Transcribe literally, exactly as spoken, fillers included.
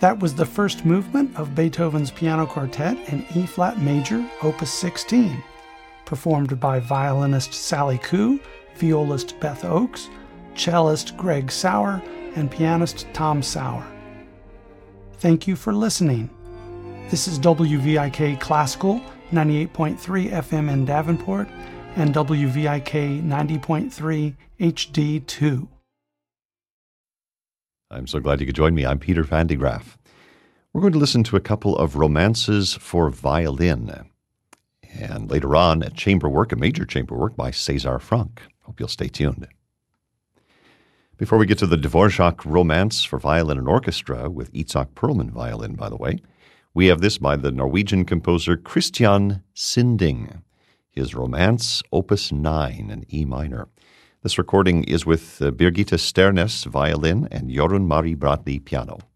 That was the first movement of Beethoven's Piano Quartet in E-flat major, opus sixteen, performed by violinist Sally Koo, violist Beth Oakes, cellist Greg Sauer, and pianist Tom Sauer. Thank you for listening. This is W V I K Classical, ninety-eight point three F M in Davenport, and W V I K ninety point three H D two. I'm so glad you could join me. I'm Peter Van de Graaff. We're going to listen to a couple of romances for violin. And later on, a chamber work, a major chamber work by César Franck. Hope you'll stay tuned. Before we get to the Dvorak Romance for Violin and Orchestra, with Itzhak Perlman violin, by the way, we have this by the Norwegian composer Christian Sinding, his Romance, Opus nine in E minor. This recording is with uh, Birgitte Sternes violin and Jorunn Marie Bratli piano.